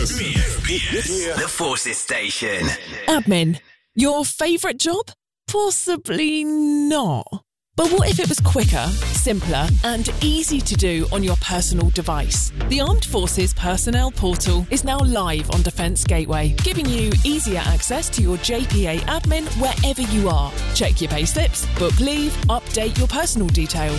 The Forces Station. Admin, your favourite job? Possibly not. But what if it was quicker, simpler and easy to do on your personal device? The Armed Forces Personnel Portal is now live on Defence Gateway, giving you easier access to your JPA admin wherever you are. Check your payslips, book leave, update your personal details